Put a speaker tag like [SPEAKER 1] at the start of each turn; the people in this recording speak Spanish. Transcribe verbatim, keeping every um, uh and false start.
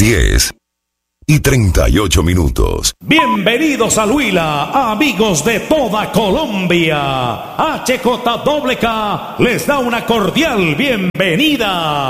[SPEAKER 1] diez y treinta y ocho minutos.
[SPEAKER 2] Bienvenidos a Huila, amigos de toda Colombia. H J K K les da una cordial bienvenida.